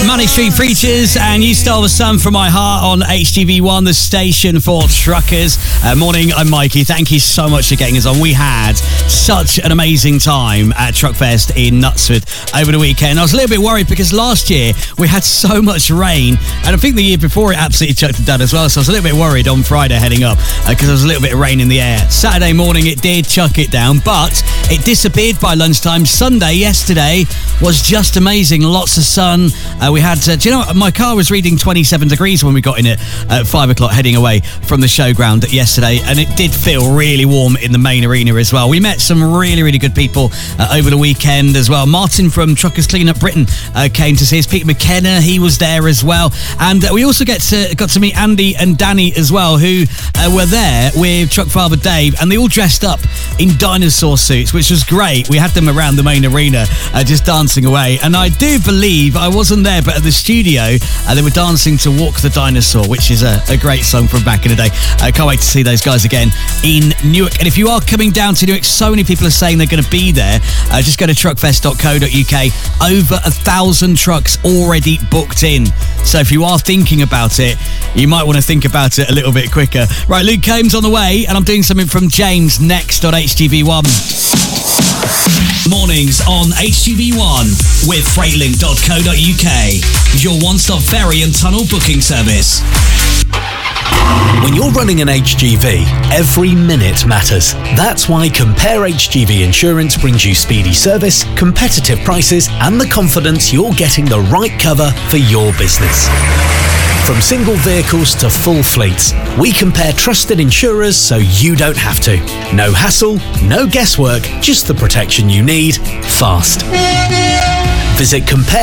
Money Street Preachers, and You Stole the Sun from My Heart on HTV1, the station for truckers. Morning, I'm Mikey. Thank you so much for getting us on. We had such an amazing time at Truckfest in Knutsford over the weekend. I was a little bit worried because last year we had so much rain, and I think the year before it absolutely chucked it down as well, so I was a little bit worried on Friday heading up because there was a little bit of rain in the air. Saturday morning it did chuck it down, but it disappeared by lunchtime. Sunday, yesterday, was just amazing. Lots of sun. We had, do you know what? My car was reading 27 degrees when we got in it at 5 o'clock heading away from the showground yesterday, and it did feel really warm in the main arena as well. We met some really, really good people over the weekend as well. Martin from Truckers Clean Up Britain came to see us. Peter McKenna, he was there as well. And we also got to meet Andy and Danny as well, who were there with Truck Father Dave, and they all dressed up in dinosaur suits, which was great. We had them around the main arena just dancing away, and I do believe, I wasn't there, but at the studio they were dancing to Walk the Dinosaur, which is a great song from back in the day. I can't wait to see those guys again in Newark. And if you are coming down to Newark, so many people are saying they're going to be there. Just go to truckfest.co.uk. Over 1,000 trucks already booked in, so if you are thinking about it, you might want to think about it a little bit quicker. Right, Luke Combs on the way, and I'm doing something from James next on HTV1. Mornings on HTV1 with freightlink.co.uk, your one-stop ferry and tunnel booking service. When you're running an HGV, every minute matters. That's why Compare HGV Insurance brings you speedy service, competitive prices, and the confidence you're getting the right cover for your business. From single vehicles to full fleets, we compare trusted insurers so you don't have to. No hassle, no guesswork, just the protection you need, fast. Visit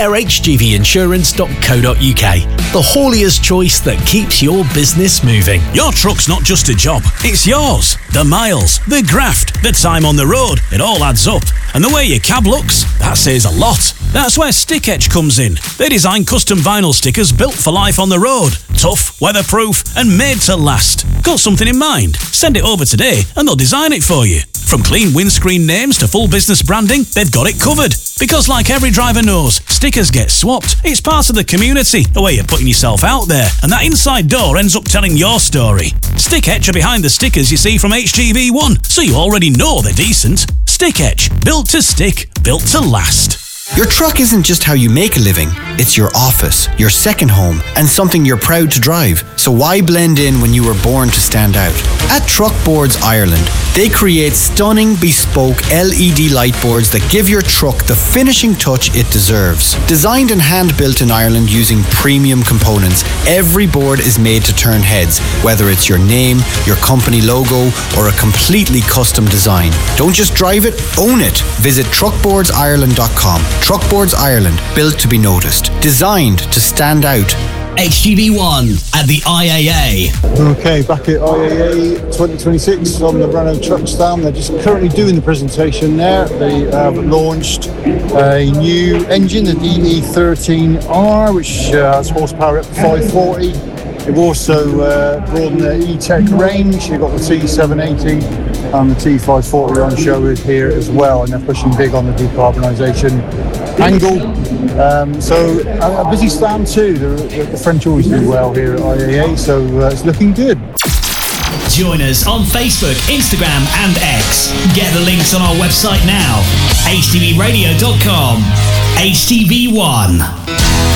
comparehgvinsurance.co.uk, the haulier's choice that keeps your business moving. Your truck's not just a job, it's yours. The miles, the graft, the time on the road, it all adds up. And the way your cab looks, that says a lot. That's where Stick Etch comes in. They design custom vinyl stickers built for life on the road. Tough, weatherproof, and made to last. Got something in mind? Send it over today and they'll design it for you. From clean windscreen names to full business branding, they've got it covered. Because like every driver knows, stickers get swapped. It's part of the community, a way of putting yourself out there, and that inside door ends up telling your story. Stick Etch are behind the stickers you see from HGV1, so you already know they're decent. Stick Etch, built to stick, built to last. Your truck isn't just how you make a living, it's your office, your second home, and something you're proud to drive. So why blend in when you were born to stand out? At Truck Boards Ireland, they create stunning, bespoke LED light boards that give your truck the finishing touch it deserves. Designed and hand-built in Ireland using premium components, every board is made to turn heads, whether it's your name, your company logo, or a completely custom design. Don't just drive it, own it. Visit truckboardsireland.com. Truckboards Ireland, built to be noticed, designed to stand out. HTV1 at the IAA. Okay, back at IAA 2026 on the Renault truck stand. They're just currently doing the presentation there. They have launched a new engine, the DE13R, which has horsepower up to 540. They've also broadened their E-Tech range. You've got the T780 and the T540 on show here as well, and they're pushing big on the decarbonisation angle. So a busy stand too. The French always do well here at IAA, so it's looking good. Join us on Facebook, Instagram and X. Get the links on our website now, htvradio.com. HTV1.